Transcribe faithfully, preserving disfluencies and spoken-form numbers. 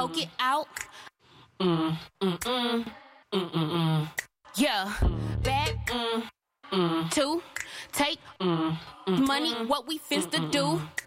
poke it out. Mm, mm, mm, mm, mm, mm. Yeah, back mm, mm, to take mm, mm, money. What we finna do?